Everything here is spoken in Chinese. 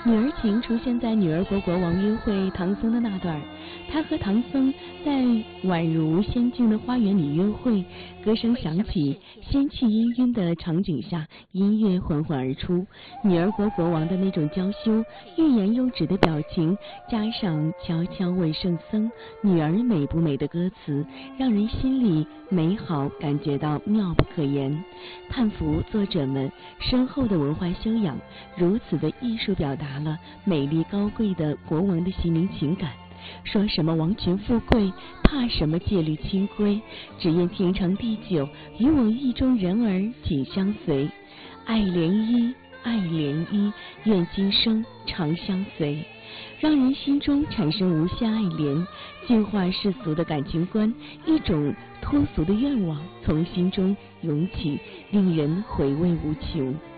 女儿情出现在女儿国国王约会唐僧的那段，他和唐僧在宛如仙境的花园里约会，歌声响起，仙气氤氲的场景下，音乐缓缓而出，女儿国国王的那种娇羞、欲言又止的表情，加上悄悄问圣僧女儿美不美的歌词，让人心里美好，感觉到妙不可言。叹服作者们深厚的文化修养，如此的艺术表达了美丽高贵的国王的心灵情感。说什么王权富贵，怕什么戒律清规，只愿天长地久，与我意中人儿紧相随。爱涟漪，爱涟漪，愿今生长相随。让人心中产生无限爱怜，净化世俗的感情观，一种脱俗的愿望从心中涌起，令人回味无穷。